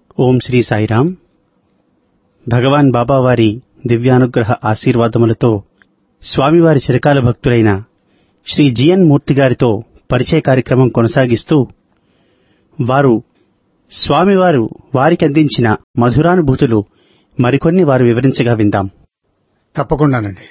ఓం శ్రీ సాయిరామ్. భగవాన్ బాబావారి దివ్యానుగ్రహ ఆశీర్వాదములతో స్వామివారి చిరకాల భక్తులైన శ్రీ జిఎన్ మూర్తి గారితో పరిచయ కార్యక్రమం కొనసాగిస్తూ వారు స్వామివారు వారికి అందించిన మధురానుభూతులు మరికొన్ని వారు వివరించగా విందాం. తప్పకుండానండి.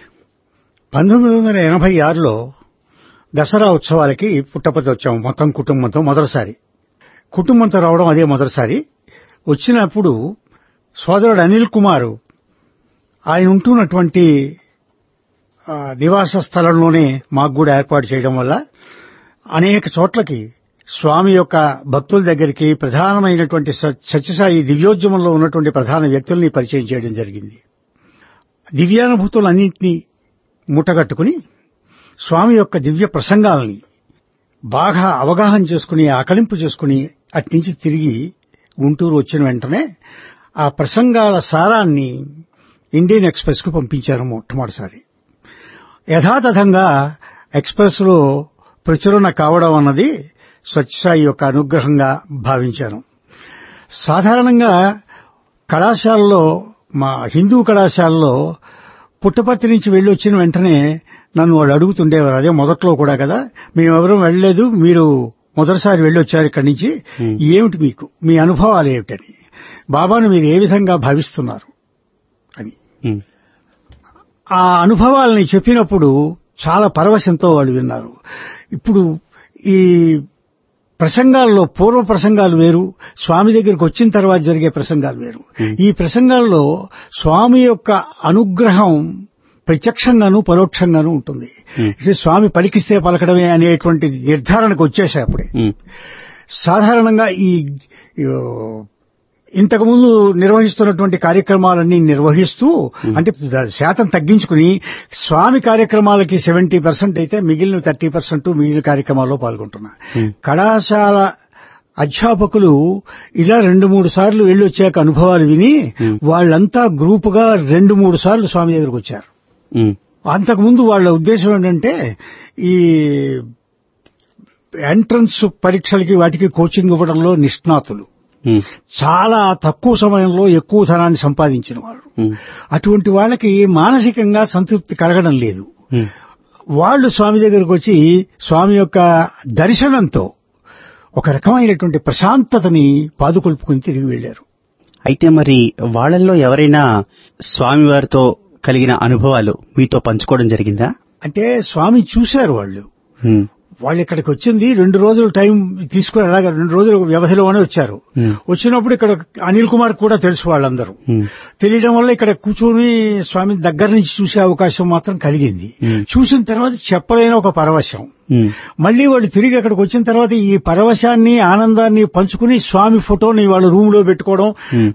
1986లో దసరా ఉత్సవాలకి పుట్టపర్తి వచ్చాము మొత్తం కుటుంబంతో. మొదటిసారి కుటుంబంతో రావడం అదే మొదటిసారి. వచ్చినప్పుడు సోదరుడు అనిల్ కుమార్ ఆయన ఉంటున్నటువంటి నివాస స్థలంలోనే మాకు కూడా ఏర్పాటు చేయడం వల్ల అనేక చోట్లకి స్వామి యొక్క భక్తుల దగ్గరికి ప్రధానమైనటువంటి సత్యసాయి దివ్యోద్యమంలో ఉన్నటువంటి ప్రధాన వ్యక్తుల్ని పరిచయం చేయడం జరిగింది. దివ్యానుభూతులన్నింటినీ మూటగట్టుకుని స్వామి యొక్క దివ్య ప్రసంగాలని బాగా అవగాహన చేసుకుని ఆకలింపు చేసుకుని అట్నుంచి తిరిగి గుంటూరు వచ్చిన వెంటనే ఆ ప్రసంగాల సారాన్ని ఇండియన్ ఎక్స్ప్రెస్ కు పంపించారు మొట్టమొదటిసారి. యథాతథంగా ఎక్స్ప్రెస్ లో ప్రచురణ కావడం అన్నది సత్యసాయి యొక్క అనుగ్రహంగా భావించాను. సాధారణంగా కళాశాలలో, మా హిందూ కళాశాలలో పుట్టపర్తి నుంచి వెళ్లి వచ్చిన వెంటనే నన్ను వాళ్ళు అడుగుతుండేవారు, అదే మొదట్లో కూడా కదా, మేమెవరూ వెళ్లలేదు, మీరు మొదటిసారి వెళ్లి వచ్చారు ఇక్కడి నుంచి, ఏమిటి మీకు మీ అనుభవాలు ఏమిటని, బాబాను మీరు ఏ విధంగా భావిస్తున్నారు అని. ఆ అనుభవాలని చెప్పినప్పుడు చాలా పరవశంతో వాళ్ళు విన్నారు. ఇప్పుడు ఈ ప్రసంగాల్లో పూర్వ ప్రసంగాలు వేరు, స్వామి దగ్గరికి వచ్చిన తర్వాత జరిగే ప్రసంగాలు వేరు. ఈ ప్రసంగాల్లో స్వామి యొక్క అనుగ్రహం ప్రత్యక్షంగానూ పరోక్షంగానూ ఉంటుంది. స్వామి పలికిస్తే పలకడమే అనేటువంటి నిర్ధారణకు వచ్చేసాయి అప్పుడే. సాధారణంగా ఈ ఇంతకుముందు నిర్వహిస్తున్నటువంటి కార్యక్రమాలన్నీ నిర్వహిస్తూ, అంటే శాతం తగ్గించుకుని స్వామి కార్యక్రమాలకి 70% అయితే మిగిలిన 30% మిగిలిన కార్యక్రమాల్లో పాల్గొంటున్నా. కళాశాల అధ్యాపకులు ఇలా 2-3 సార్లు వెళ్లి వచ్చాక అనుభవాలు విని వాళ్ళంతా గ్రూపుగా 2-3 సార్లు స్వామి దగ్గరకు వచ్చారు. అంతకుముందు వాళ్ళ ఉద్దేశం ఏంటంటే ఈ ఎంట్రన్స్ పరీక్షలకి వాటికి కోచింగ్ ఇవ్వడంలో నిష్ణాతులు, చాలా తక్కువ సమయంలో ఎక్కువ ధనాన్ని సంపాదించిన వారు. అటువంటి వాళ్ళకి మానసికంగా సంతృప్తి కలగడం లేదు. వాళ్ళు స్వామి దగ్గరకు వచ్చి స్వామి యొక్క దర్శనంతో ఒక రకమైనటువంటి ప్రశాంతతని పాదుకొల్పుకుని తిరిగి వెళ్లారు. అయితే మరి వాళ్ళల్లో ఎవరైనా స్వామివారితో కలిగిన అనుభవాలు మీతో పంచుకోవడం జరిగిందా? అంటే స్వామి చూశారు వాళ్ళు ఇక్కడికి వచ్చింది 2 రోజులు టైం తీసుకుని అలాగే 2 రోజుల వ్యవధిలోనే వచ్చారు. వచ్చినప్పుడు ఇక్కడ అనిల్ కుమార్ కూడా తెలుసు, వాళ్ళందరూ తెలియడం వల్ల ఇక్కడ కూర్చొని స్వామి దగ్గర నుంచి చూసే అవకాశం మాత్రం కలిగింది. చూసిన తర్వాత చెప్పలేని ఒక పరవశం. మళ్లీ వాళ్ళు తిరిగి అక్కడికి వచ్చిన తర్వాత ఈ పరవశాన్ని ఆనందాన్ని పంచుకుని స్వామి ఫోటోని వాళ్ళ రూమ్ లో పెట్టుకోవడం,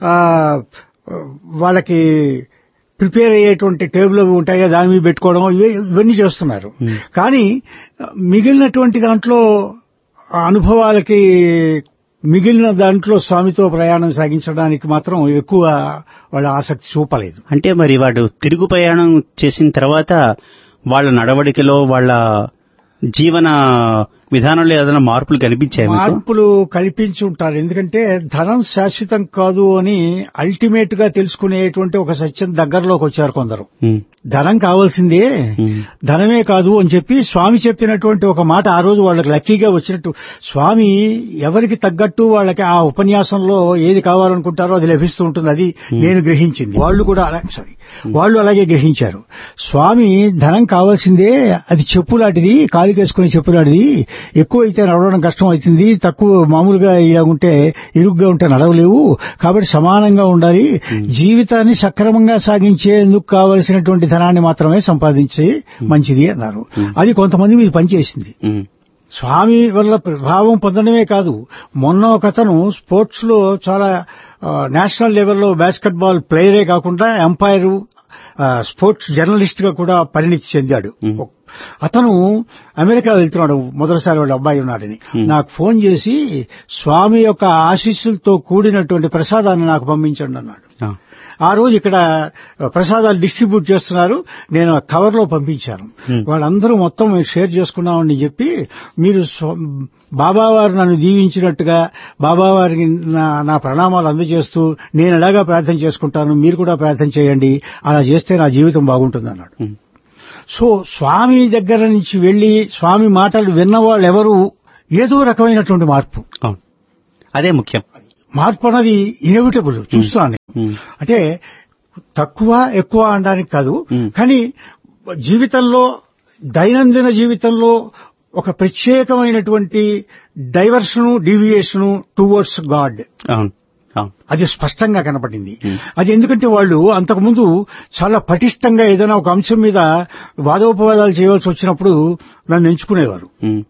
వాళ్ళకి ప్రిపేర్ అయ్యేటువంటి టేబుల్ ఉంటాయి దాని మీద పెట్టుకోవడం, ఇవన్నీ చేస్తున్నారు. కానీ మిగిలినటువంటి దాంట్లో అనుభవాలకి మిగిలిన దాంట్లో స్వామితో ప్రయాణం సాగించడానికి మాత్రం ఎక్కువ వాళ్ళ ఆసక్తి చూపలేదు. అంటే మరి వాడు తిరుగు ప్రయాణం చేసిన తర్వాత వాళ్ళ నడవడికలో, వాళ్ళ జీవన విధానంలో ఏదైనా మార్పులు కనిపించాయి? మార్పులు కల్పించి ఉంటారు. ఎందుకంటే ధనం శాశ్వతం కాదు అని అల్టిమేట్ గా తెలుసుకునేటువంటి ఒక సత్యం దగ్గరలోకి వచ్చారు కొందరు. ధనం కావాల్సిందే, ధనమే కాదు అని చెప్పి స్వామి చెప్పినటువంటి ఒక మాట ఆ రోజు వాళ్ళకి లక్కీగా వచ్చినట్టు, స్వామి ఎవరికి తగ్గట్టు వాళ్ళకి ఆ ఉపన్యాసంలో ఏది కావాలనుకుంటారో అది లభిస్తూ ఉంటుంది. అది నేను గ్రహించింది. వాళ్ళు అలాగే గ్రహించారు. స్వామి ధనం కావాల్సిందే, అది చెప్పులాంటిది, కాలుకేసుకునే చెప్పులాంటిది, ఎక్కువైతే నడవడం కష్టం అవుతుంది, తక్కువ మామూలుగా ఇలా ఉంటే ఇరుగ్గా ఉంటే నడవలేవు, కాబట్టి సమానంగా ఉండాలి, జీవితాన్ని సక్రమంగా సాగించేందుకు కావలసినటువంటి ధనాన్ని మాత్రమే సంపాదించి మంచిది అన్నారు. అది కొంతమంది మీద పనిచేసింది. స్వామి వల్ల ప్రభావం పొందడమే కాదు, మొన్న ఒకతను స్పోర్ట్స్ లో చాలా నేషనల్ లెవెల్లో బాస్కెట్ బాల్ ప్లేయరే కాకుండా ఎంపైర్ స్పోర్ట్స్ జర్నలిస్ట్ గా కూడా పరిణితి చెందాడు. అతను అమెరికా వెళ్తున్నాడు, మొదటిసారి వాళ్ళ అబ్బాయి ఉన్నాడని నాకు ఫోన్ చేసి స్వామి యొక్క ఆశీస్సులతో కూడినటువంటి ప్రసాదాన్ని నాకు పంపించండి అన్నాడు. ఆ రోజు ఇక్కడ ప్రసాదాలు డిస్ట్రిబ్యూట్ చేస్తున్నారు, నేను కవర్ లో పంపించాను. వాళ్ళందరూ మొత్తం షేర్ చేసుకున్నామని చెప్పి, మీరు బాబావారు నన్ను దీవించినట్టుగా బాబావారికి నా ప్రణామాలు అందజేస్తూ నేను ఎలాగా ప్రార్థన చేసుకుంటాను, మీరు కూడా ప్రార్థన చేయండి, అలా చేస్తే నా జీవితం బాగుంటుంది అన్నాడు. సో స్వామి దగ్గర నుంచి వెళ్లి స్వామి మాటలు విన్నవాళ్ళు ఎవరు ఏదో రకమైనటువంటి మార్పు, అదే ముఖ్యం. మార్పు అన్నది ఇన్ఎవిటబుల్ చూస్తున్నాను. అంటే తక్కువ ఎక్కువ అనడానికి కాదు, కానీ జీవితంలో దైనందిన జీవితంలో ఒక ప్రత్యేకమైనటువంటి డైవర్షను డీవియేషను టువర్డ్స్ గాడ్ అది స్పష్టంగా కనపడింది. అది ఎందుకంటే వాళ్ళు అంతకుముందు చాలా పటిష్టంగా ఏదైనా ఒక అంశం మీద వాదోపవాదాలు చేయవలసి వచ్చినప్పుడు నన్ను ఎంచుకునేవారు.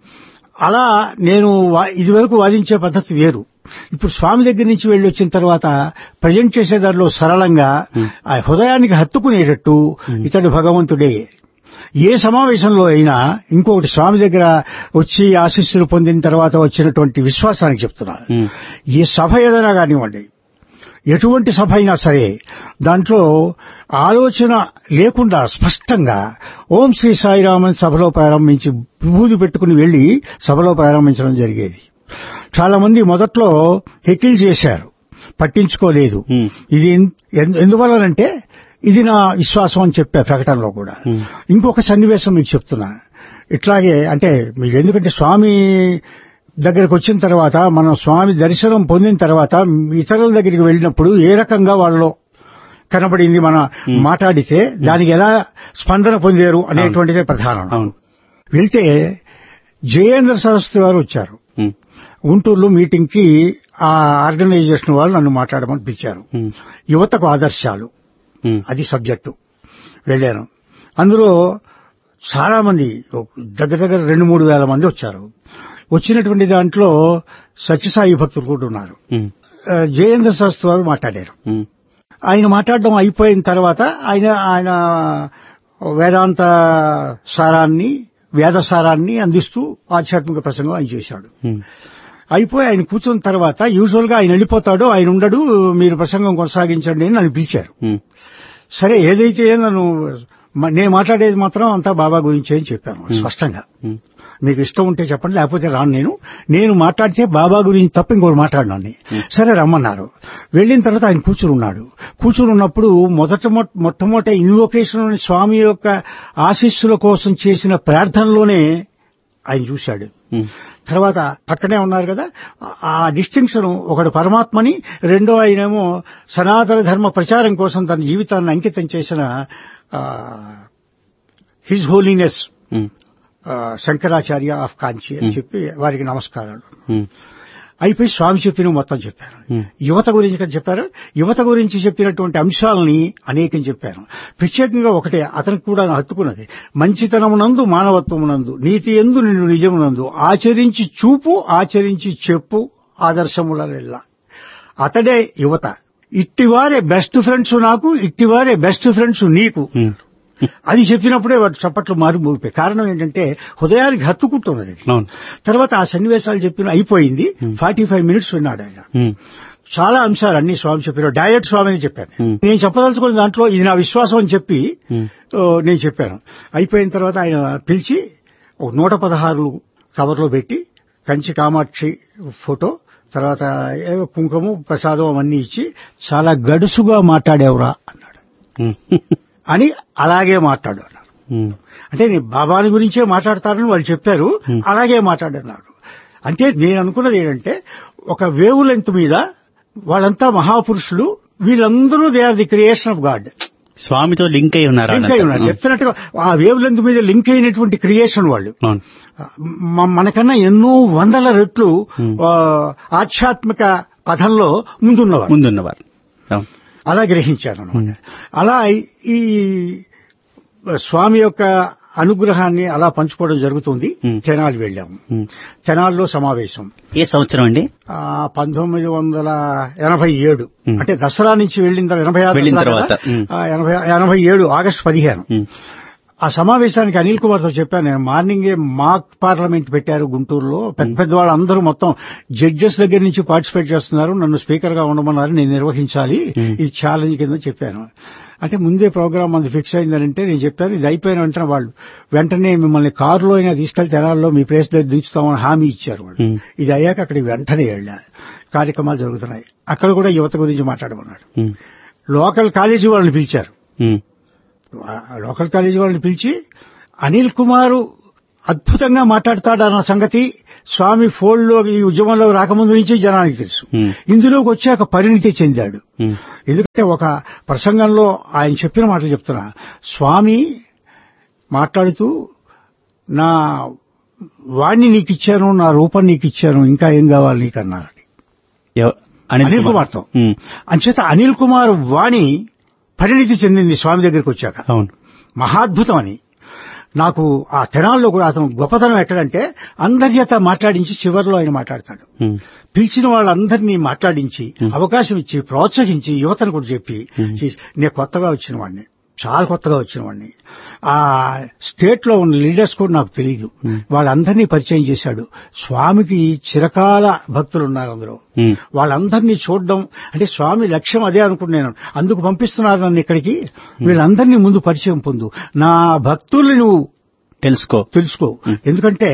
అలా నేను ఇదివరకు వాదించే పద్ధతి వేరు. ఇప్పుడు స్వామి దగ్గర నుంచి వెళ్లి వచ్చిన తర్వాత ప్రజెంట్ చేసే దానిలో సరళంగా ఆ హృదయానికి హత్తుకునేటట్టు ఇతడు భగవంతుడే. ఏ సమావేశంలో అయినా ఇంకొకటి స్వామి దగ్గర వచ్చి ఆశీస్సులు పొందిన తర్వాత వచ్చినటువంటి విశ్వాసానికి చెప్తున్నా, ఈ సభ ఏదైనా కానివ్వండి, ఎటువంటి సభ అయినా సరే దాంట్లో ఆలోచన లేకుండా స్పష్టంగా ఓం శ్రీ సాయిరామన్ సభలో ప్రారంభించి విభూది పెట్టుకుని వెళ్లి సభలో ప్రారంభించడం జరిగేది. చాలా మంది మొదట్లో హెకిల్ చేశారు, పట్టించుకోలేదు. ఇది ఎందువల్లనంటే ఇది నా విశ్వాసం అని చెప్పే ప్రకటనలో కూడా. ఇంకొక సన్నివేశం మీకు చెప్తున్నా. ఇట్లాగే అంటే మీరు ఎందుకంటే స్వామి దగ్గరకు వచ్చిన తర్వాత, మనం స్వామి దర్శనం పొందిన తర్వాత ఇతరుల దగ్గరికి వెళ్ళినప్పుడు ఏ రకంగా వాళ్ళలో కనబడింది, మన మాట్లాడితే దానికి ఎలా స్పందన పొందారు అనేటువంటిదే ప్రధానం. వెళ్తే జయేంద్ర సరస్వతి వారు వచ్చారు గుంటూరులో మీటింగ్ కి. ఆ ఆర్గనైజేషన్ వాళ్ళు నన్ను మాట్లాడమని పిలిచారు. యువతకు ఆదర్శాలు అది సబ్జెక్టు. వెళ్ళాను. అందులో చాలా మంది, దగ్గర 2-3 వేల మంది వచ్చారు. వచ్చినటువంటి దాంట్లో సత్యసాయి భక్తులు కూడా ఉన్నారు. జయేంద్ర శాస్త్రి వారు మాట్లాడారు. ఆయన మాట్లాడడం అయిపోయిన తర్వాత ఆయన వేదాంత సారాన్ని, వేద సారాన్ని అందిస్తూ ఆధ్యాత్మిక ప్రసంగం ఆయన చేశాడు. అయిపోయి ఆయన కూర్చున్న తర్వాత యూజువల్ గా ఆయన వెళ్ళిపోతాడు, ఆయన ఉండడు, మీరు ప్రసంగం కొనసాగించండి అని నన్ను పిలిచారు. సరే, ఏదైతే నేను మాట్లాడేది మాత్రం అంతా బాబా గురించి అని చెప్పాను స్పష్టంగా. మీకు ఇష్టం ఉంటే చెప్పండి, లేకపోతే రాను. నేను మాట్లాడితే బాబా గురించి తప్ప ఇంకోటి మాట్లాడినాన్ని. సరే రమ్మన్నారు. వెళ్లిన తర్వాత ఆయన కూర్చుని ఉన్నాడు. కూర్చుని ఉన్నప్పుడు మొట్టమొదట ఇన్వొకేషన్ స్వామి యొక్క ఆశీస్సుల కోసం చేసిన ప్రార్థనలోనే ఆయన చూశాడు. తర్వాత పక్కనే ఉన్నారు కదా, ఆ డిస్టింక్షన్, ఒకడు పరమాత్మని, రెండో ఆయనేమో సనాతన ధర్మ ప్రచారం కోసం తన జీవితాన్ని అంకితం చేసిన హిజ్ హోలీనెస్ శంకరాచార్య ఆఫ్ కాంచి అని చెప్పి వారికి నమస్కారాలు. అయిపోయి స్వామి చెప్పిన మొత్తం చెప్పారు. యువత గురించి చెప్పారు. యువత గురించి చెప్పినటువంటి అంశాలని అనేకం చెప్పారు. ప్రత్యేకంగా ఒకటే అతనికి కూడా హత్తుకున్నది, మంచితనమునందు మానవత్వమునందు నీతి యందు నిన్ను నిజమునందు ఆచరించి చూపు ఆచరించి చెప్పు ఆదర్శములెల్లా. అతడే యువత. ఇట్టివారే బెస్ట్ ఫ్రెండ్స్ నాకు, ఇట్టివారే బెస్ట్ ఫ్రెండ్స్ నీకు. అది చెప్పినప్పుడే వాటి చప్పట్లు మారిపోయి. కారణం ఏంటంటే హృదయానికి హత్తుకుంటున్నది. తర్వాత ఆ సన్నివేశాలు చెప్పిన అయిపోయింది. 45 minutes విన్నాడు ఆయన. చాలా అంశాలు అన్ని స్వామి చెప్పారు. డైరెక్ట్ స్వామిని చెప్పాను. నేను చెప్పదలుచుకున్న దాంట్లో ఇది నా విశ్వాసం అని చెప్పి నేను చెప్పాను. అయిపోయిన తర్వాత ఆయన పిలిచి 116 కవర్లో పెట్టి కంచి కామాక్షి ఫోటో, తర్వాత కుంకుమ ప్రసాదం అవన్నీ ఇచ్చి చాలా గడుసుగా మాట్లాడేవరా అన్నాడు. అని అలాగే మాట్లాడు అన్నారు. అంటే నీ బాబాని గురించే మాట్లాడతారని వాళ్ళు చెప్పారు, అలాగే మాట్లాడన్నారు. అంటే నేను అనుకున్నది ఏంటంటే, ఒక వేవ్ లెంత్ మీద వాళ్ళంతా మహాపురుషులు, వీళ్ళందరూ they are the creation of God. స్వామితో లింక్ అయి ఉన్నారు. డెఫినెట్ గా ఆ వేవ్ లెంత్ మీద లింక్ అయినటువంటి క్రియేషన్ వాళ్ళు. మనకన్నా ఎన్నో వందల రెట్లు ఆధ్యాత్మిక పథంలో ముందున్నవారు. అలా గ్రహించాను అనమాట. అలా ఈ స్వామి యొక్క అనుగ్రహాన్ని అలా పంచుకోవడం జరుగుతుంది. తెనాలి వెళ్ళాము. తెనాలిలో సమావేశం. ఏ సంవత్సరం అండి? 1987. అంటే దసరా నుంచి వెళ్ళిన తర్వాత 87 ఆగస్టు 15. ఆ సమావేశానికి అనిల్ కుమార్తో చెప్పాను నేను. మార్నింగే మాక్ పార్లమెంట్ పెట్టారు గుంటూరులో. పెద్ద పెద్ద వాళ్ళందరూ మొత్తం జడ్జెస్ దగ్గర నుంచి పార్టిసిపేట్ చేస్తున్నారు. నన్ను స్పీకర్ గా ఉండమన్నారు. నేను నిర్వహించాలి. ఇది ఛాలెంజ్ కింద చెప్పాను. అంటే ముందే ప్రోగ్రామ్ అది ఫిక్స్ అయిందంటే నేను చెప్పాను. ఇది అయిపోయిన వెంటనే వాళ్ళు వెంటనే మిమ్మల్ని కారులో అయినా తీసుకెళ్లి తెనాల్లో మీ ప్లేస్ దగ్గర దించుతామని హామీ ఇచ్చారు వాళ్ళు. ఇది అయ్యాక అక్కడికి వెంటనే వెళ్ళా. కార్యక్రమాలు జరుగుతున్నాయి. అక్కడ కూడా యువత గురించి మాట్లాడమన్నాడు. లోకల్ కాలేజీ వాళ్ళని పిలిచారు. లోకల్ కాలేజీ వాళ్ళని పిలిచి అనిల్ కుమార్ అద్భుతంగా మాట్లాడతాడన్న సంగతి స్వామి ఫోల్డ్లో ఈ ఉద్యమంలో రాకముందు నుంచి జనానికి తెలుసు. ఇందులోకి వచ్చాక పరిణితి చెందాడు. ఎందుకంటే ఒక ప్రసంగంలో ఆయన చెప్పిన మాటలు చెప్తున్నా. స్వామి మాట్లాడుతూ నా వాణ్ణి నీకు ఇచ్చాను, నా రూపం నీకు ఇచ్చాను, ఇంకా ఏం కావాలి నీకు అన్నారని అనిల్ కుమార్తో. అంచేత అనిల్ కుమార్ వాణి పరిణితి చెందింది స్వామి దగ్గరికి వచ్చాక. మహాద్భుతం అని నాకు ఆ తెనాల్లో కూడా అతను గొప్పతనం ఎక్కడంటే అందరి చేత మాట్లాడించి చివరిలో ఆయన మాట్లాడతాడు. పిలిచిన వాళ్ళందరినీ మాట్లాడించి అవకాశం ఇచ్చి ప్రోత్సహించి యువతను కూడా చెప్పి నేను కొత్తగా వచ్చిన వాడిని, చాలా కొత్తగా వచ్చిన వాడిని. ఆ స్టేట్ లో ఉన్న లీడర్స్ కూడా నాకు తెలియదు. వాళ్ళందరినీ పరిచయం చేశాడు. స్వామికి చిరకాల భక్తులు ఉన్నారు అందులో. వాళ్ళందరినీ చూడడం అంటే స్వామి లక్ష్యం అదే అనుకుంటున్నాను. అందుకు పంపిస్తున్నారు నన్ను ఇక్కడికి. వీళ్ళందరినీ ముందు పరిచయం పొందు, నా భక్తుల్ని నువ్వు తెలుసుకో. ఎందుకంటే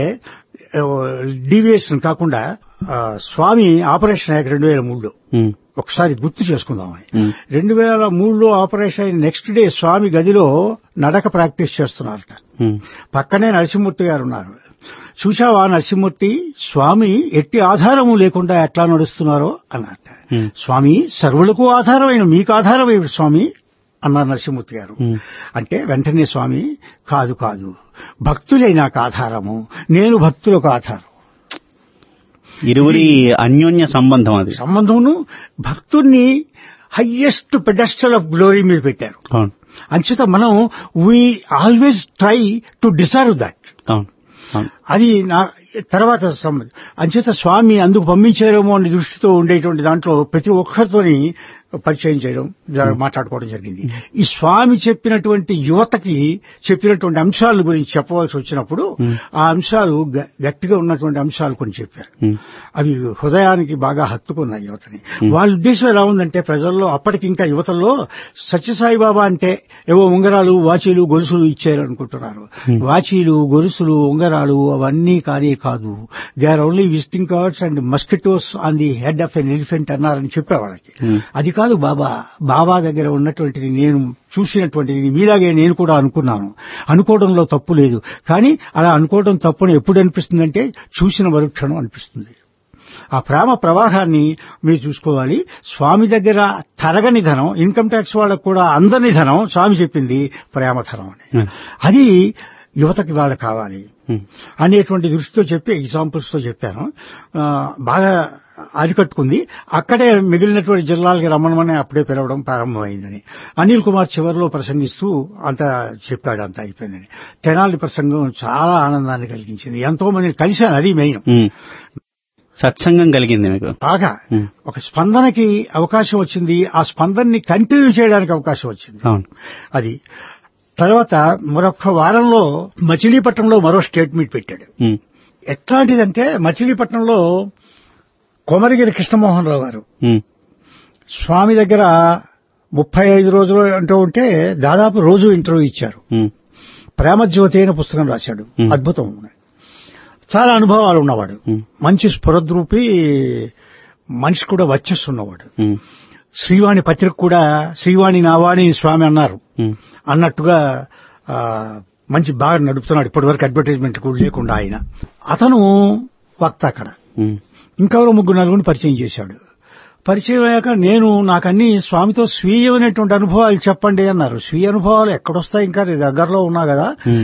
డీవియేషన్ కాకుండా స్వామి ఆపరేషన్ అయ్యాక 2003లో ఒకసారి గుర్తు చేసుకుందామని. 2003లో ఆపరేషన్ అయిన నెక్స్ట్ డే స్వామి గదిలో నడక ప్రాక్టీస్ చేస్తున్నారట. పక్కనే నరసింహమూర్తి గారు ఉన్నారు. చూశావా నరసింహమూర్తి, స్వామి ఎట్టి ఆధారము లేకుండా ఎట్లా నడుస్తున్నారో అన్నట్ట. స్వామి సర్వులకు ఆధారమైన మీకు ఆధారమైన స్వామి అన్నారు నరసింహమూర్తి గారు. అంటే వెంటనే స్వామి కాదు భక్తులే నాకు ఆధారము, నేను భక్తులకు ఆధారం. ఇరువురి అన్యోన్య సంబంధం. అది సంబంధమును భక్తుడిని హైయెస్ట్ పెడెస్టల్ ఆఫ్ గ్లోరీ మీద పెట్టారు. అంచేత మనం we always try to deserve that. అది నా తర్వాత అంచేత స్వామి అందుకు పంపించారేమో అనే దృష్టితో ఉండేటువంటి దాంట్లో ప్రతి ఒక్కరితోని పరిచయం చేయడం మాట్లాడుకోవడం జరిగింది. ఈ స్వామి చెప్పినటువంటి యువతకి చెప్పినటువంటి అంశాల గురించి చెప్పవలసి వచ్చినప్పుడు ఆ అంశాలు గట్టిగా ఉన్నటువంటి అంశాలు కొన్ని చెప్పారు. అవి హృదయానికి బాగా హత్తుకున్నాయి యువతని. వాళ్ళ ఉద్దేశం ఎలా ఉందంటే ప్రజల్లో అప్పటికి ఇంకా యువతల్లో సత్యసాయిబాబా అంటే ఏవో ఉంగరాలు వాచీలు గొలుసులు ఇచ్చారనుకుంటున్నారు. వాచీలు గొలుసులు ఉంగరాలు అవన్నీ కానీ కాదు. They are only visiting cards and mosquitoes on the head of N elephant అన్నారని చెప్పేవాళ్ళకి. అది కాదు బాబా దగ్గర ఉన్నటువంటిది, నేను చూసినటువంటిది మీలాగే నేను కూడా అనుకున్నాను. అనుకోవడంలో తప్పు లేదు. కానీ అలా అనుకోవడం తప్పుని ఎప్పుడు అనిపిస్తుందంటే చూసిన మరుక్షణం అనిపిస్తుంది. ఆ ప్రేమ ప్రవాహాన్ని మీరు చూసుకోవాలి. స్వామి దగ్గర తరగని ధనం, ఇన్కమ్ ట్యాక్స్ వాళ్ళకు కూడా అందని ధనం స్వామి చెప్పింది ప్రేమధనం అని. అది యువతకి వాళ్ళకి కావాలి అనేటువంటి దృష్టితో చెప్పి ఎగ్జాంపుల్స్ తో చెప్పాను. బాగా అరికట్టుకుంది. అక్కడే మిగిలినటువంటి జిల్లాలకి రమ్మనమని అప్పుడే పిలవడం ప్రారంభమైందని. అనిల్ కుమార్ చివరిలో ప్రసంగిస్తూ అంతా చెప్పాడు. అంతా అయిపోయిందని. తెనాలి ప్రసంగం చాలా ఆనందాన్ని కలిగించింది. ఎంతో మందిని కలిశాను. అది మెయిన్. సత్సంగం కలిగింది మీకు బాగా. ఒక స్పందనకి అవకాశం వచ్చింది. ఆ స్పందనని కంటిన్యూ చేయడానికి అవకాశం వచ్చింది. అది తర్వాత మరొక వారంలో మచిలీపట్నంలో మరో స్టేట్ మీట్ పెట్టాడు. ఎట్లాంటిదంటే మచిలీపట్నంలో కొమరగిరి కృష్ణమోహన్ రావు గారు స్వామి దగ్గర 35 రోజులు అంటూ ఉంటే దాదాపు రోజు ఇంటర్వ్యూ ఇచ్చారు. ప్రేమజ్యోతి అయిన పుస్తకం రాశాడు. అద్భుతం. చాలా అనుభవాలు ఉన్నవాడు. మంచి స్ఫురద్రూపి మనిషి కూడా వచ్చేస్తున్నవాడు. శ్రీవాణి పత్రిక కూడా శ్రీవాణి నావాణి స్వామి అన్నారు అన్నట్టుగా మంచి బాగా నడుపుతున్నాడు. ఇప్పటివరకు అడ్వర్టైజ్మెంట్ కూడా లేకుండా ఆయన. అతను వక్త అక్కడ. ఇంకెవరో 3-4 పరిచయం చేశాడు. పరిచయం అయ్యాక నాకన్నీ స్వామితో స్వీయమైనటువంటి అనుభవాలు చెప్పండి అన్నారు. స్వీయ అనుభవాలు ఎక్కడొస్తాయి, ఇంకా దగ్గరలో ఉన్నా కదా.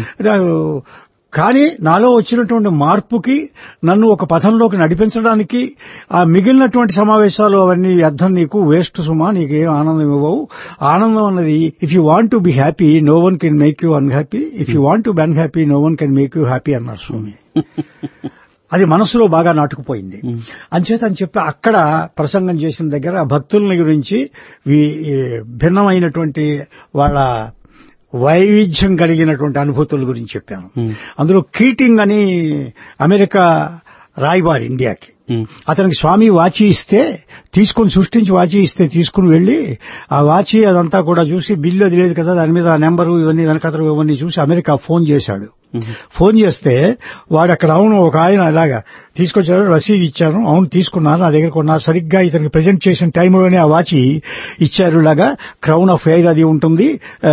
కానీ నాలో వచ్చినటువంటి మార్పుకి నన్ను ఒక పథంలోకి నడిపించడానికి ఆ మిగిలినటువంటి సమావేశాలు అవన్నీ అర్థం, నీకు వేస్ట్ సుమా, నీకేం ఆనందం ఇవ్వవు. ఆనందం అన్నది if you want to be happy no one can make you unhappy, if you want to be unhappy no one can make you happy అన్నారు స్వామి. అది మనసులో బాగా నాటుకుపోయింది. అంచేత అని చెప్పి అక్కడ ప్రసంగం చేసిన దగ్గర భక్తులని గురించి భిన్నమైనటువంటి వాళ్ళ వైవిధ్యం కలిగినటువంటి అనుభూతుల గురించి చెప్పాను. అందులో కీటింగ్ అని అమెరికా రాయబారి ఇండియాకి, అతనికి స్వామి వాచి ఇస్తే సృష్టించి వాచి ఇస్తే తీసుకుని వెళ్లి ఆ వాచి అదంతా కూడా చూసి బిల్లు అది లేదు కదా, దాని మీద ఆ నెంబరు ఇవన్నీ వెనకతలు ఇవన్నీ చూసి అమెరికా ఫోన్ చేశాడు. ఫోన్ చేస్తే వాడు అక్కడ అవును ఒక ఆయన ఇలాగా తీసుకొచ్చారు, రసీదు ఇచ్చాను, అవును తీసుకున్నాను, నా దగ్గర కొన్నా, సరిగ్గా ఇతనికి ప్రజెంట్ చేసిన టైంలోనే ఆ వాచి ఇచ్చారు. ఇలాగా క్రౌన్ ఆఫ్ ఎయిర్ అది ఉంటుంది,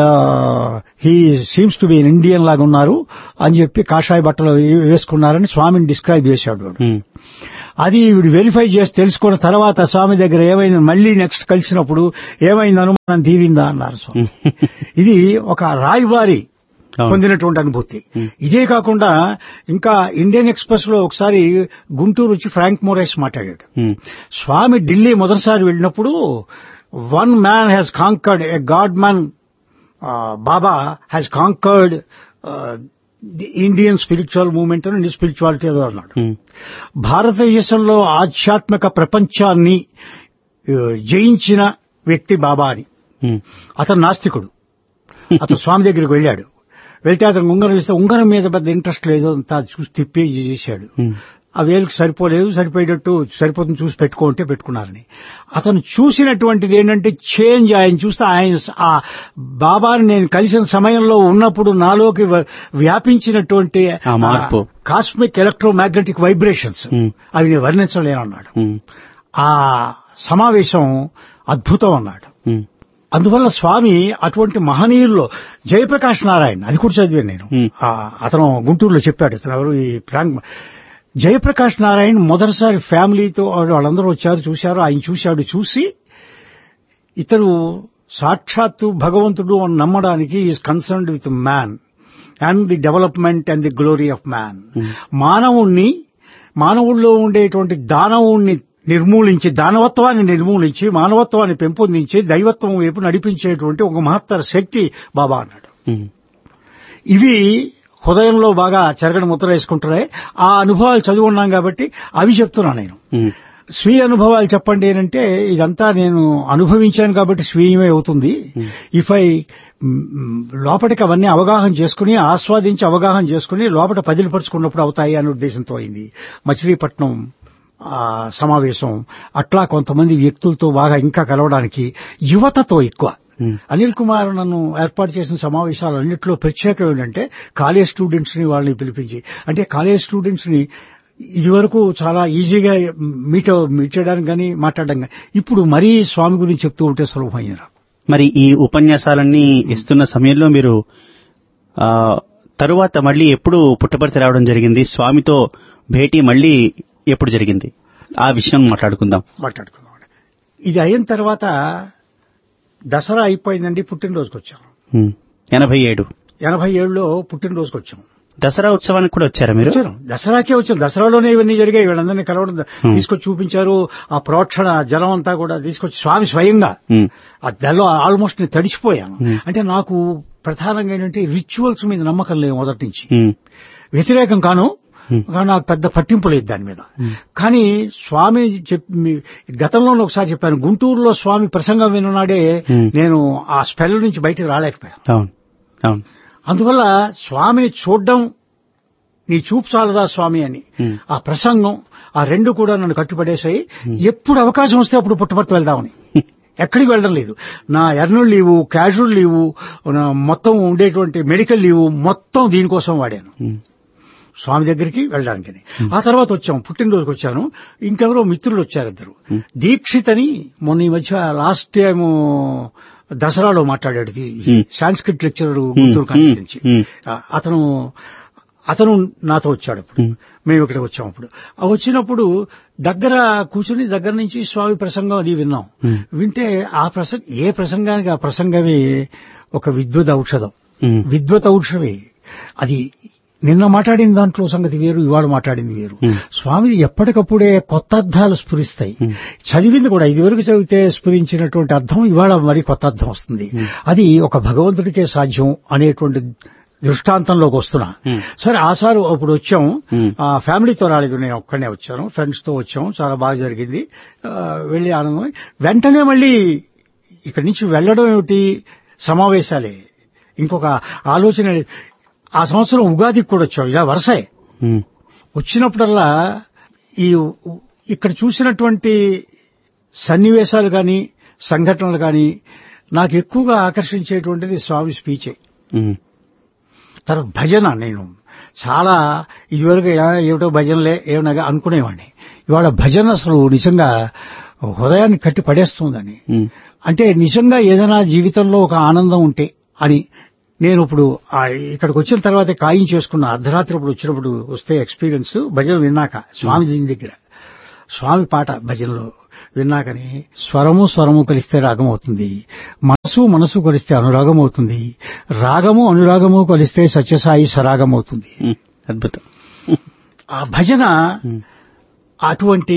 he seems to be Indian లాగా ఉన్నారు అని చెప్పి కాషాయ బట్టలు వేసుకున్నారని స్వామిని డిస్క్రైబ్ చేశాడు వాడు. అది వీడు వెరిఫై చేసి తెలుసుకున్న తర్వాత స్వామి దగ్గర ఏమైంది, మళ్లీ నెక్స్ట్ కలిసినప్పుడు ఏమైంది, అనుమానం తీరిందా అన్నారు స్వామి. ఇది ఒక రాయబారి పొందినటువంటి అనుభూతి. ఇదే కాకుండా ఇంకా ఇండియన్ ఎక్స్ప్రెస్ లో ఒకసారి గుంటూరు వచ్చి ఫ్రాంక్ మోరైస్ మాట్లాడాడు. స్వామి ఢిల్లీ మొదటిసారి వెళ్ళినప్పుడు one man has conquered, A God man Baba has conquered the Indian spiritual movement అని స్పిరిచువాలిటీ ఏదో అన్నాడు. భారతదేశంలో ఆధ్యాత్మిక ప్రపంచాన్ని జయించిన వ్యక్తి బాబా అని. అతను నాస్తికుడు. అతను స్వామి దగ్గరికి వెళ్ళాడు. వెళ్తే అతను ఉంగరం ఇస్తే ఉంగరం మీద పెద్ద ఇంట్రెస్ట్ లేదు, అంతా చూసి తిప్పి చేశాడు. ఆ వేలుకు సరిపోలేదు, సరిపోయేటట్టు సరిపోతుంది చూసి పెట్టుకుంటే పెట్టుకున్నారని. అతను చూసినటువంటిది ఏంటంటే చేంజ్. ఆయన చూస్తే ఆయన ఆ బాబాని నేను కలిసిన సమయంలో ఉన్నప్పుడు నాలోకి వ్యాపించినటువంటి కాస్మిక్ ఎలక్ట్రోమాగ్నెటిక్ వైబ్రేషన్స్ అవి నేను వర్ణించలేనన్నాడు. ఆ సమావేశం అద్భుతం అన్నాడు. అందువల్ల స్వామి అటువంటి మహనీయుల్లో జయప్రకాష్ నారాయణ్, అది కూడా చదివాను నేను, అతను గుంటూరులో చెప్పాడు. అతను ఎవరు, ఈ ప్రాంక్ జయప్రకాష్ నారాయణ్ మొదటిసారి ఫ్యామిలీతో వాళ్ళందరూ వచ్చారు, చూశారు. ఆయన చూశాడు. చూసి ఇతను సాక్షాత్తు భగవంతుడు అని నమ్మడానికి is concerned with man and the development and the glory of man. మానవుల్లో ఉండేటువంటి దానవుణ్ణి నిర్మూలించి, దానవత్వాన్ని నిర్మూలించి మానవత్వాన్ని పెంపొందించి దైవత్వం వైపు నడిపించేటువంటి ఒక మహత్తర శక్తి బాబా అన్నాడు. ఇవి హృదయంలో బాగా చెరగని ముద్ర వేసుకుంటున్నాయి. ఆ అనుభవాలు చదివి ఉన్నాం కాబట్టి అవి చెప్తున్నా నేను. స్వీయ అనుభవాలు చెప్పండి అంటే ఇదంతా నేను అనుభవించాను కాబట్టి స్వీయమే అవుతుంది. ఇఫ్ ఐ లోపలికి అవన్నీ అవగాహన చేసుకుని ఆస్వాదించి అవగాహన చేసుకుని లోపల పదిలిపరుచుకున్నప్పుడు అవుతాయి అనే ఉద్దేశంతో అయింది మచిలీపట్నం సమావేశం. అట్లా కొంతమంది వ్యక్తులతో బాగా ఇంకా కలవడానికి, యువతతో ఎక్కువ. అనిల్ కుమార్ నన్ను ఏర్పాటు చేసిన సమావేశాలన్నింటిలో ప్రత్యేకం ఏంటంటే కాలేజ్ స్టూడెంట్స్ ని వాళ్ళని పిలిపించి, అంటే కాలేజ్ స్టూడెంట్స్ ని ఇదివరకు చాలా ఈజీగా మీట్ చేయడానికి కానీ మాట్లాడడం కానీ, ఇప్పుడు మరీ స్వామి గురించి చెప్తూ ఉంటే సులభమైంది. మరి ఈ ఉపన్యాసాలన్నీ ఇస్తున్న సమయంలో మీరు తరువాత మళ్ళీ ఎప్పుడు పుట్టపర్తి రావడం జరిగింది, స్వామితో భేటీ మళ్ళీ ఎప్పుడు జరిగింది, ఆ విషయం మాట్లాడుకుందాం. ఇది అయిన తర్వాత దసరా అయిపోయిందండి, పుట్టినరోజుకి వచ్చాం. 87లో పుట్టినరోజుకి వచ్చాం. దసరా ఉత్సవానికి కూడా వచ్చారా మీరు? దసరాకే వచ్చాం. దసరాలోనే ఇవన్నీ జరిగాయి. వీళ్ళందరినీ కలవడం తీసుకొచ్చి చూపించారు. ఆ ప్రోక్షణ జలం అంతా కూడా తీసుకొచ్చి స్వామి స్వయంగా ఆ దలో ఆల్మోస్ట్ నేను తడిచిపోయాను. అంటే నాకు ప్రధానంగా ఏంటంటే రిచువల్స్ మీద నమ్మకం లేదు మొదటి నుంచి. వ్యతిరేకం కాను, నాకు పెద్ద పట్టింపు లేదు దాని మీద. కానీ స్వామి గతంలో ఒకసారి చెప్పాను, గుంటూరులో స్వామి ప్రసంగం విన్నాడే నేను ఆ స్పెల్ నుంచి బయటకు రాలేకపోయాను. అందువల్ల స్వామిని చూడ్డం, నీ చూపు చాలదా స్వామి అని ఆ ప్రసంగం, ఆ రెండు కూడా నన్ను కట్టుపడేశాయి. ఎప్పుడు అవకాశం వస్తే అప్పుడు పుట్టపర్తి వెళ్దామని. ఎక్కడికి వెళ్ళడం లేదు. నా ఎర్నల్ లీవు, క్యాజువల్ లీవు, మొత్తం ఉండేటువంటి మెడికల్ లీవు మొత్తం దీనికోసం వాడాను, స్వామి దగ్గరికి వెళ్ళడానికి. ఆ తర్వాత వచ్చాం, పుట్టినరోజుకి వచ్చాను. ఇంకెవరో మిత్రులు వచ్చారు, ఇద్దరు. దీక్షిత్ అని మొన్న ఈ మధ్య లాస్ట్ టైం దసరాలో మాట్లాడాడు, సాంస్క్రిట్ లెక్చరర్ గుంటూరు కాలేజ్ నుంచి. అతను నాతో వచ్చాడు. అప్పుడు మేము ఇక్కడికి వచ్చాం. అప్పుడు వచ్చినప్పుడు దగ్గర కూర్చుని దగ్గర నుంచి స్వామి ప్రసంగం అది విన్నాం. వింటే ఆ ఏ ప్రసంగానికి ఆ ప్రసంగమే ఒక విద్వత్ ఔషధం, విద్వత్ ఔషధమే అది. నిన్న మాట్లాడిన దాంట్లో సంగతి వేరు, ఇవాళ మాట్లాడింది వేరు. స్వామి ఎప్పటికప్పుడే కొత్త అర్థాలు స్ఫురిస్తాయి. చదివింది కూడా ఇదివరకు చదివితే స్ఫురించినటువంటి అర్థం ఇవాళ మరి కొత్త అర్థం వస్తుంది. అది ఒక భగవంతుడికే సాధ్యం అనేటువంటి దృష్టాంతంలోకి వస్తున్నా. సరే ఆసారు అప్పుడు వచ్చాం. ఫ్యామిలీతో రాలేదు, నేను ఒక్కడనే వచ్చాను, ఫ్రెండ్స్ తో వచ్చాం. చాలా బాగా జరిగింది, వెళ్లి ఆనందం. వెంటనే మళ్ళీ ఇక్కడి నుంచి వెళ్లడం ఏమిటి, సమావేశాలే. ఇంకొక ఆలోచన. ఆ సంవత్సరం ఉగాదికి కూడా వచ్చాం, ఇలా వరుసే. వచ్చినప్పుడల్లా ఇక్కడ చూసినటువంటి సన్నివేశాలు కానీ సంఘటనలు కానీ నాకు ఎక్కువగా ఆకర్షించేటువంటిది స్వామి స్పీచే. తర్వాత భజన. నేను చాలా ఇదివరకు ఏమిటో భజనలే ఏమనగా అనుకునేవాడిని. ఇవాళ భజన అసలు నిజంగా హృదయాన్ని కట్టి పడేస్తుందని. అంటే నిజంగా ఏదైనా జీవితంలో ఒక ఆనందం ఉంటే అని నేను ఇప్పుడు ఇక్కడికి వచ్చిన తర్వాత ఖాయం చేసుకున్న. అర్ధరాత్రి ఇప్పుడు వచ్చినప్పుడు వస్తే ఎక్స్పీరియన్స్ భజన విన్నాక స్వామి దీని దగ్గర స్వామి పాట భజనలో విన్నాకని స్వరము కలిస్తే రాగం అవుతుంది, మనసు కలిస్తే అనురాగం అవుతుంది, అనురాగము కలిస్తే సత్యసాయి సరాగం అవుతుంది. అద్భుతం. ఆ భజన అటువంటి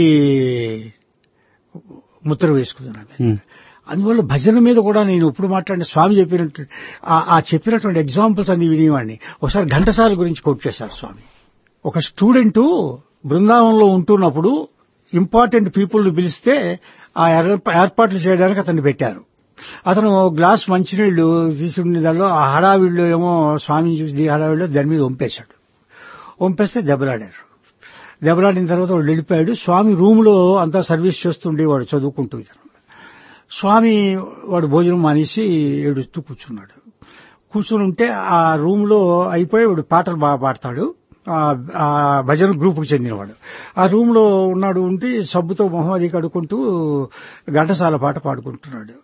ముద్ర వేసుకున్నాను. అందువల్ల భజన మీద కూడా నేను ఇప్పుడు మాట్లాడిన స్వామి చెప్పినటువంటి ఎగ్జాంపుల్స్ అన్ని వినేవాడిని. ఒకసారి ఘంటసాల గురించి కోట్ చేశారు స్వామి. ఒక స్టూడెంట్ బృందావనంలో ఉంటున్నప్పుడు ఇంపార్టెంట్ పీపుల్ పిలిస్తే ఆ ఏర్పాట్లు చేయడానికి అతన్ని పెట్టారు. అతను గ్లాస్ మంచినీళ్లు తీసుకునే దానిలో ఆ హడావిడిలో ఏమో స్వామిని చూసి హడావిడిలో దాని మీద వంపేస్తే దెబ్బలాడారు. దెబ్బలాడిన తర్వాత వాడు వెళ్ళిపోయాడు. స్వామి రూమ్ లో అంతా సర్వీస్ చేస్తుండేవాడు చదువుకుంటూ. స్వామి వాడు భోజనం మానేసి ఏడుస్తూ కూర్చుని ఉంటే ఆ రూమ్ లో అయిపోయి వాడు పాటలు బాగా పాడతాడు. ఆ భజన గ్రూప్ కు చెందినవాడు ఆ రూమ్ లో ఉన్నాడు. ఉంటే సబ్బుతో మొహం అది కడుక్కుంటూ ఘంటసాల పాట పాడుకుంటున్నాడు.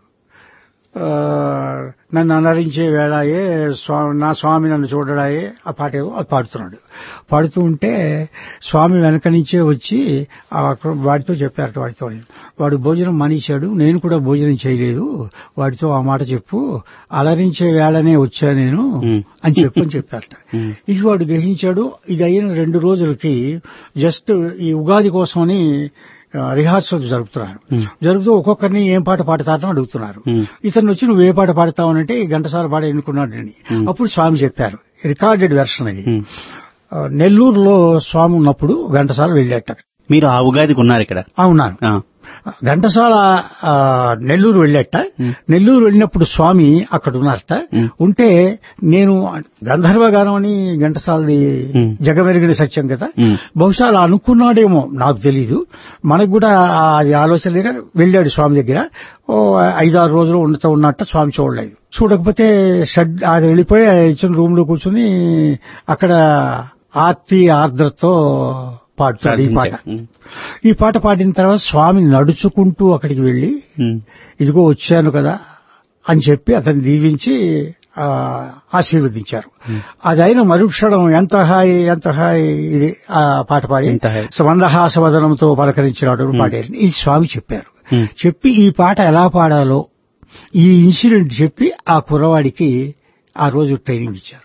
నన్ను అనరించే వేళాయే నా స్వామి నన్ను చూడడాయే ఆ పాట అది పాడుతూ ఉంటే స్వామి వెనక నుంచే వచ్చి వాడితో చెప్పారట. వాడు భోజనం మానేశాడు, నేను కూడా భోజనం చేయలేదు, వాడితో ఆ మాట చెప్పు, అలరించే వేళనే వచ్చా నేను అని చెప్పారట. ఇది వాడు గ్రహించాడు. ఇది అయిన 2 రోజులకి జస్ట్ ఈ ఉగాది కోసమని రిహార్సల్ జరుపుతూ ఒక్కొక్కరిని ఏం పాట పాడతారని అడుగుతున్నారు. ఇతను వచ్చి నువ్వు ఏ పాట పాడతావనంటే ఘంటసాల పాట ఎన్నుకున్నాడని. అప్పుడు స్వామి చెప్పారు, రికార్డెడ్ వెర్షన్ అది. నెల్లూరులో స్వామి ఉన్నప్పుడు ఘంటసాల వెళ్ళాట. మీరు ఆ ఉగాదికి ఉన్నారు ఇక్కడ? ఉన్నాను. ఘంటసాల నెల్లూరు వెళ్ళాట. నెల్లూరు వెళ్ళినప్పుడు స్వామి అక్కడ ఉన్నారట. ఉంటే నేను గంధర్వగానం అని ఘంటసాలది జగమెరిగిన సత్యం కదా, బహుశా అలా అనుకున్నాడేమో నాకు తెలీదు. మనకు కూడా అది ఆలోచన లేక వెళ్ళాడు స్వామి దగ్గర. 5-6 రోజులు ఉన్నట్ట స్వామి చూడలేదు. చూడకపోతే అది వెళ్ళిపోయి ఇచ్చిన రూమ్ లో కూర్చుని అక్కడ ఆర్ద్రతో పాడుతాడు ఈ పాట పాడిన తర్వాత స్వామి నడుచుకుంటూ అక్కడికి వెళ్లి ఇదిగో వచ్చాను కదా అని చెప్పి అతన్ని దీవించి ఆశీర్వదించారు. అదైన మరుక్షణం ఎంత హాయి ఇది ఆ పాట పాడి మందహాసవదనంతో పలకరించినాడు పాడారు. ఇది స్వామి చెప్పారు. చెప్పి ఈ పాట ఎలా పాడాలో ఈ ఇన్సిడెంట్ చెప్పి ఆ కుర్రవాడికి ఆ రోజు ట్రైనింగ్ ఇచ్చారు.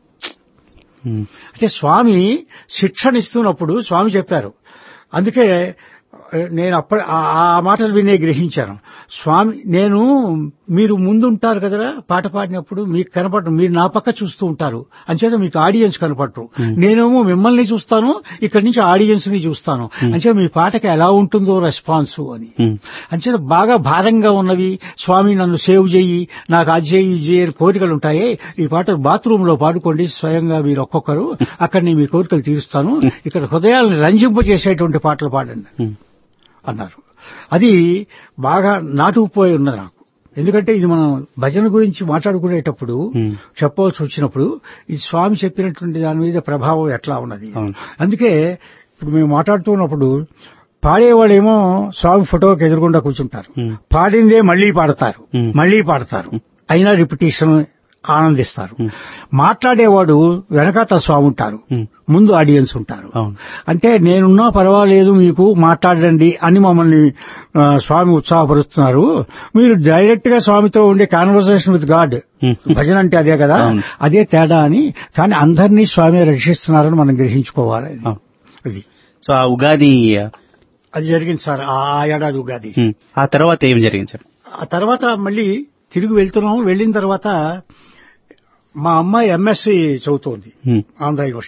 అంటే స్వామి శిక్షణ ఇస్తున్నప్పుడు స్వామి చెప్పారు. అందుకే నేను ఆ మాటలు వినే గ్రహించాను. స్వామి మీరు ముందుంటారు కదరా పాట పాడినప్పుడు, మీకు కనపడరు, మీరు నా పక్క చూస్తూ ఉంటారు, అంచేత మీకు ఆడియన్స్ కనపడరు. నేనేమో మిమ్మల్ని చూస్తాను, ఇక్కడి నుంచి ఆడియన్స్ ని చూస్తాను, అంచేత మీ పాటకి ఎలా ఉంటుందో రెస్పాన్స్ అని. అంచేత బాగా భారంగా ఉన్నవి, స్వామి నన్ను సేవ్ చేయి, నాకు అది చేయి కోరికలు ఉంటాయి, ఈ పాట బాత్రూమ్ లో పాడుకోండి స్వయంగా మీరు ఒక్కొక్కరు, అక్కడ నేను మీ కోరికలు తీరుస్తాను, ఇక్కడ హృదయాలను రంజింపజేసేటువంటి పాటలు పాడండి అన్నారు. అది బాగా నాటుకుపోయి ఉన్నది నాకు. ఎందుకంటే ఇది మనం భజన గురించి మాట్లాడుకునేటప్పుడు చెప్పవలసి వచ్చినప్పుడు ఈ స్వామి చెప్పినటువంటి దాని మీద ప్రభావం ఎట్లా ఉన్నది. అందుకే ఇప్పుడు మేము మాట్లాడుతున్నప్పుడు పాడేవాళ్ళేమో స్వామి ఫోటోకి ఎదురుగుండా కూర్చుంటారు, పాడిందే మళ్లీ పాడతారు, అయినా రిపిటేషన్ ఆనందిస్తారు. మాట్లాడేవాడు వెనకాతల స్వామి ఉంటారు, ముందు ఆడియన్స్ ఉంటారు. అంటే నేనున్నా పర్వాలేదు మీకు మాట్లాడండి అని మమ్మల్ని స్వామి ఉత్సాహపరుస్తున్నారు. మీరు డైరెక్ట్ గా స్వామితో ఉండే కాన్వర్సేషన్ విత్ గాడ్, భజన అంటే అదే కదా, అదే తేడా అని. కానీ అందరినీ స్వామి రక్షిస్తున్నారని మనం గ్రహించుకోవాలి. అది సో ఆ ఉగాది అది జరిగింది సార్, ఆ ఏడాది ఉగాది. ఆ తర్వాత ఏం జరిగింది సార్? ఆ తర్వాత మళ్ళీ తిరిగి వెళ్తున్నాము. వెళ్ళిన తర్వాత మా అమ్మాయి ఎంఎస్సీ చదువుతోంది ఆంధ్ర యూనివర్సిటీలో.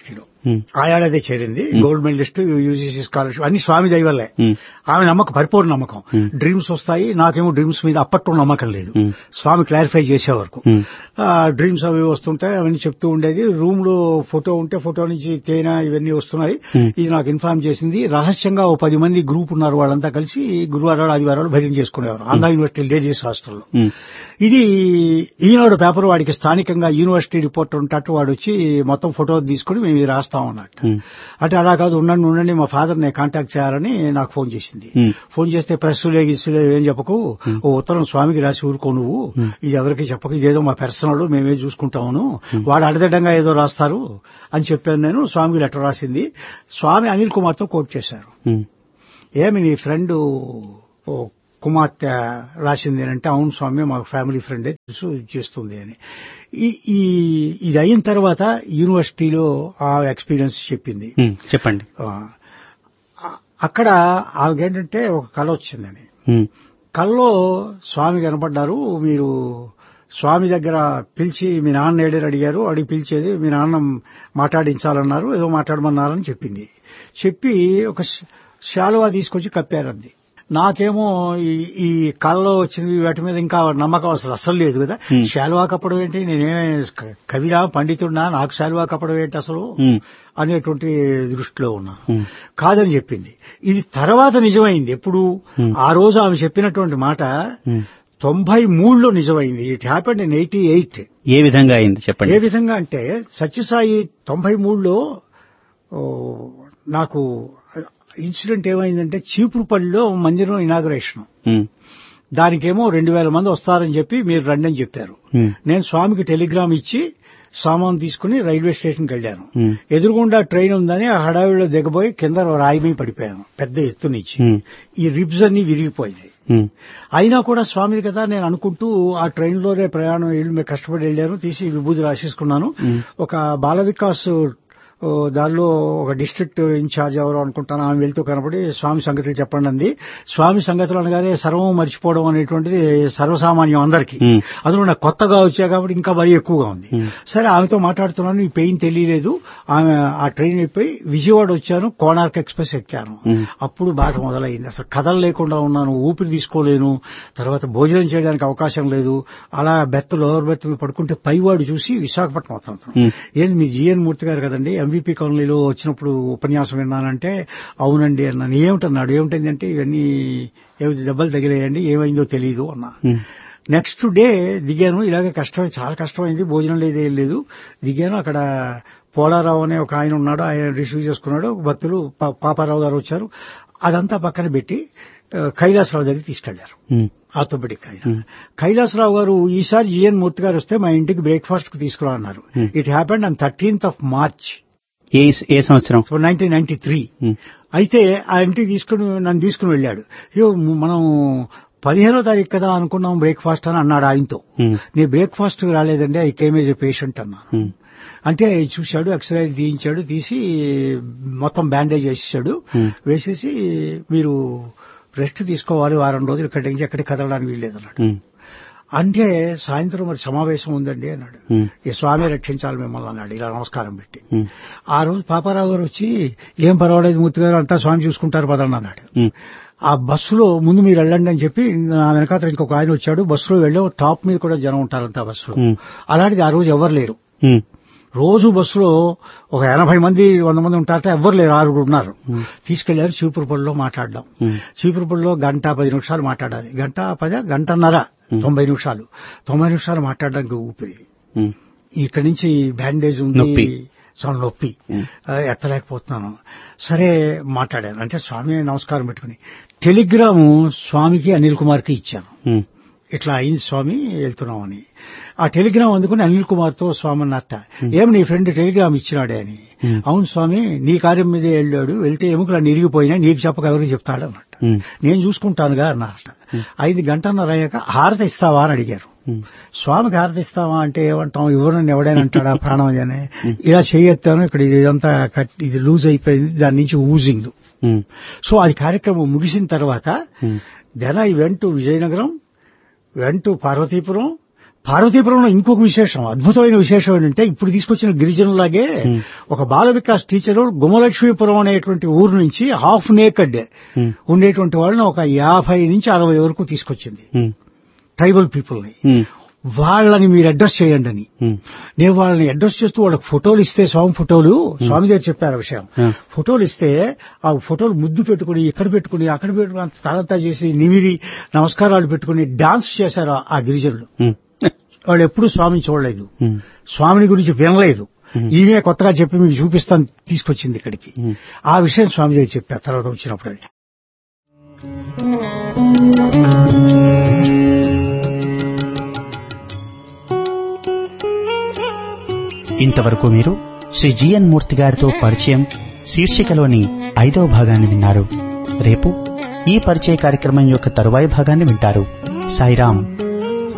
ఆ ఏడాదే చేరింది. గోల్డ్ మెడలిస్ట్, యూజీసీ స్కాలర్షిప్ అన్ని స్వామి దయ వల్లే. ఆమె నమ్మకం, పరిపూర్ణ నమ్మకం. డ్రీమ్స్ వస్తాయి, నాకేమో డ్రీమ్స్ మీద అప్పట్లో నమ్మకం లేదు. స్వామి క్లారిఫై చేసే వరకు డ్రీమ్స్ అవి వస్తుంటాయి, అవన్నీ చెప్తూ ఉండేది. రూమ్ లో ఫోటో ఉంటే ఫోటో నుంచి తేనె ఇవన్నీ వస్తున్నాయి. ఇది నాకు ఇన్ఫార్మ్ చేసింది. రహస్యంగా ఓ 10 మంది గ్రూప్ ఉన్నారు, వాళ్ళంతా కలిసి గురువారాలు ఆదివారాలు భజన చేసుకునేవారు ఆంధ్ర యూనివర్సిటీ లేడీస్ హాస్టల్లో. ఇది ఈనాడు పేపర్ వాడికి స్థానికంగా యూనివర్సిటీ రిపోర్టర్ ఉంటాడు, వాడు వచ్చి మొత్తం ఫోటో తీసుకుని మేము ఇది రాస్తాం అన్నట్టు. అంటే అలా కాదు, ఉండండి మా ఫాదర్ ని కాంటాక్ట్ చేయాలని నాకు ఫోన్ చేసింది. ఫోన్ చేస్తే ప్రెస్సులే గిస్సులే ఏం చెప్పకు, ఓ ఉత్తరం స్వామికి రాసి ఊరుకో నువ్వు, ఇది ఎవరికి చెప్పకు, ఇదేదో మా పర్సనల్ మేమే చూసుకుంటాము, వాడు అడదడంగా ఏదో రాస్తారు అని చెప్పాను నేను. స్వామికి లెటర్ రాసింది. స్వామి అనిల్ కుమార్ తో కోట్ చేశారు. ఏమి నీ ఫ్రెండ్ కుమార్తె రాసింది అంటే, అవును స్వామి మా ఫ్యామిలీ ఫ్రెండే, తెలుసు చేస్తుంది అని. ఇది అయిన తర్వాత యూనివర్సిటీలో ఆ ఎక్స్పీరియన్స్ చెప్పింది. చెప్పండి. అక్కడ ఆమెకేంటంటే ఒక కళ వచ్చిందని. కళలో స్వామి కనపడ్డారు. మీరు స్వామి దగ్గర పిలిచి మీ నాన్న ఏడని అడిగారు, అడిగి పిలిచేది మీ నాన్న మాట్లాడించాలన్నారు, ఏదో మాట్లాడమన్నారని చెప్పింది. చెప్పి ఒక శాలువా తీసుకొచ్చి కప్పారంది. నాకేమో ఈ కళలో వచ్చినవి వాటి మీద ఇంకా నమ్మకం అసలు లేదు కదా. శాలువా కప్పడం ఏంటి, నేనేమే కవిరా పండితుడినా, నాకు శాలువా కప్పడం ఏంటి అసలు అనేటువంటి దృష్టిలో ఉన్నా. కాదని చెప్పింది. ఇది తర్వాత నిజమైంది. ఎప్పుడు ఆ రోజు ఆమె చెప్పినటువంటి మాట 93లో నిజమైంది. It happened in 88. ఏ విధంగా అయింది చెప్పండి. ఏ విధంగా అంటే, సత్యసాయి 93లో నాకు ఇన్సిడెంట్ ఏమైందంటే, చీపురుపల్లిలో మందిరం ఇనాగరేషన్. దానికేమో 2000 మంది వస్తారని చెప్పి మీరు రండి అని చెప్పారు. నేను స్వామికి టెలిగ్రామ్ ఇచ్చి సామాన్ తీసుకుని రైల్వే స్టేషన్కి వెళ్ళాను. ఎదురుగుండా ట్రైన్ ఉందని ఆ హడావిడిలో దిగబోయి కింద రాయి మీద పడిపోయాను, పెద్ద ఎత్తు నుంచి. ఈ రిబ్స్ అన్ని విరిగిపోయినాయి. అయినా కూడా స్వామిది కదా నేను అనుకుంటూ ఆ ట్రైన్ లోనే ప్రయాణం వెళ్ళి కష్టపడి వెళ్ళాను. తీసి విభూతి రాసేసుకున్నాను. ఒక బాల వికాస్ దానిలో ఒక డిస్ట్రిక్ట్ ఇన్ఛార్జ్ ఎవరో అనుకుంటాను, ఆమె వెళ్తూ కనపడి స్వామి సంగతులు చెప్పండి అంది. స్వామి సంగతులు అనగానే సర్వం మర్చిపోవడం అనేటువంటిది సర్వసామాన్యం అందరికీ. అందులో నాకు కొత్తగా వచ్చా కాబట్టి ఇంకా మరీ ఎక్కువగా ఉంది. సరే ఆమెతో మాట్లాడుతున్నాను, ఈ పెయిన్ తెలియలేదు. ఆమె ఆ ట్రైన్ అయిపోయి విజయవాడ వచ్చాను, కోనార్క్ ఎక్స్ప్రెస్ ఎక్కాను. అప్పుడు బాధ మొదలైంది. అసలు కథలు లేకుండా ఉన్నాను, ఊపిరి తీసుకోలేను, తర్వాత భోజనం చేయడానికి అవకాశం లేదు. అలా లోవర్ బెర్త్ మీద పడుకుంటే పైవాడు చూసి విశాఖపట్నం వస్తున్నాను. ఏంది మీ జిఎన్ మూర్తి గారు కదండి, ఎంవిపి కాలనీలో వచ్చినప్పుడు ఉపన్యాసం విన్నానంటే, అవునండి అన్నాను. ఏమిటన్నాడు, ఏమిటంటే ఇవన్నీ దెబ్బలు తగిలేయండి, ఏమైందో తెలియదు అన్నా. నెక్స్ట్ డే దిగాను. ఇలాగే చాలా కష్టమైంది, భోజనం లేదు ఏం లేదు. దిగాను. అక్కడ పోలారావు అనే ఒక ఆయన ఉన్నాడు, ఆయన రిసీవ్ చేసుకున్నాడు. భక్తులు పాపారావు గారు వచ్చారు. అదంతా పక్కన పెట్టి కైలాసరావు దగ్గర తీసుకెళ్లారు, ఆర్థోపెడిక్ ఆయన. కైలాసరావు గారు, ఈసారి జిఎన్ మూర్తి గారు వస్తే మా ఇంటికి బ్రేక్ఫాస్ట్ కు తీసుకురా అన్నారు. It happened on 13th March. ఏ సంవత్సరం? 1993. అయితే ఆ ఇంటికి నన్ను తీసుకుని వెళ్ళాడు. మనం 15వ తారీఖు కదా అనుకున్నాం బ్రేక్ఫాస్ట్ అని అన్నాడు ఆయనతో. నీ బ్రేక్ఫాస్ట్ రాలేదండి, I came age a patient అన్నాను. అంటే చూశాడు, ఎక్స్రే తీయించాడు, తీసి మొత్తం బ్యాండేజ్ వేసేసాడు. వేసేసి మీరు రెస్ట్ తీసుకోవాలి, వారం రోజులు ఇక్కడి నుంచి ఎక్కడికి కదలడానికి వీల్లేదు అన్నాడు. అంటే సాయంత్రం మరి సమావేశం ఉందండి అన్నాడు. ఈ స్వామి రక్షించాలి మిమ్మల్ని అన్నాడు, ఇలా నమస్కారం పెట్టి. ఆ రోజు పాపారావు గారు వచ్చి, ఏం పర్వాలేదు మూర్తి గారు, అంతా స్వామి చూసుకుంటారు పదండి అన్నాడు. ఆ బస్సులో ముందు మీరు వెళ్ళండి అని చెప్పి నా వెనకాల ఇంకొక ఆయన వచ్చాడు. బస్సులో వెళ్ళాం. టాప్ మీద కూడా జనం ఉంటారంతా బస్సులో. అలాంటిది ఆ రోజు ఎవరు లేరు. రోజు బస్సులో ఒక 80 మంది 100 మంది ఉంటారట, ఎవ్వరు లేరు, 6 ఉన్నారు. తీసుకెళ్లారు చీపురుపల్లిలో మాట్లాడడం. చీపురుపల్లిలో 1:10 మాట్లాడాలి. 1:10 90 నిమిషాలు. 90 నిమిషాలు మాట్లాడడానికి ఊపిరి. ఇక్కడి నుంచి బ్యాండేజ్ ఉంది, చాలా నొప్పి, ఎత్తలేకపోతున్నాను. సరే మాట్లాడాను. అంటే స్వామి నమస్కారం పెట్టుకుని టెలిగ్రాము స్వామికి అనిల్ కుమార్ కి ఇచ్చాను. ఇట్లా అయింది స్వామి, వెళ్తున్నామని. ఆ టెలిగ్రామ్ అందుకుని అనిల్ కుమార్ తో స్వామి అన్నట్ట, ఏమి నీ ఫ్రెండ్ టెలిగ్రామ్ ఇచ్చినాడే అని. అవును స్వామి, నీ కార్యం మీదే వెళ్ళాడు, వెళ్తే ఎముకలు ఇరిగిపోయినా నీకు చెప్పక ఎవరికి చెప్తాడు అన్నట్టు. నేను చూసుకుంటానుగా అన్నారట. 1:30 అయ్యాక హారతి ఇస్తావా అని అడిగారు. స్వామికి హారతి ఇస్తావా అంటే ఏమంటాం, ఎవరన్నా ఎవడైనా అంటాడా ప్రాణం అని. ఇలా చేయెత్తాను, ఇక్కడ ఇదంతా ఇది లూజ్ అయిపోయింది, దాని నుంచి ఊజింగ్. సో అది కార్యక్రమం ముగిసిన తర్వాత then I went to Vizianagaram, went to Parvathipuram, పార్వతీపురంలో ఇంకొక విశేషం, అద్భుతమైన విశేషం ఏంటంటే ఇప్పుడు తీసుకొచ్చిన గిరిజనులాగే ఒక బాల వికాస్ టీచరు గుమలక్ష్మీపురం అనేటువంటి ఊరు నుంచి హాఫ్ నేకెడ్ ఉండేటువంటి వాళ్ళని ఒక 50 నుంచి 60 వరకు తీసుకొచ్చింది, ట్రైబల్ పీపుల్ ని. వాళ్ళని మీరు అడ్రస్ చేయండి అని నేను వాళ్ళని అడ్రస్ చేస్తూ వాళ్ళకి ఫోటోలు ఇస్తే, స్వామి దగ్గర చెప్పారు విషయం. ఫోటోలు ఇస్తే ఆ ఫోటోలు ముద్దు పెట్టుకుని ఇక్కడ పెట్టుకుని అక్కడ పెట్టుకుని తలంతా చేసి నిమిరి నమస్కారాలు పెట్టుకుని డాన్స్ చేశారు ఆ గిరిజనులు. వాళ్ళు ఎప్పుడూ స్వామిని చూడలేదు, స్వామిని గురించి వినలేదు. ఈమె కొత్తగా చెప్పి మీకు చూపిస్తాను తీసుకొచ్చింది ఇక్కడికి. ఆ విషయం స్వామి దగ్గర చెప్పారు తర్వాత వచ్చినప్పుడు. ఇంతవరకు మీరు శ్రీ జిఎన్ మూర్తి గారితో పరిచయం శీర్షికలోని 5వ భాగాన్ని విన్నారు. రేపు ఈ పరిచయ కార్యక్రమం యొక్క తరువాయి భాగాన్ని వింటారు. సాయిరాం.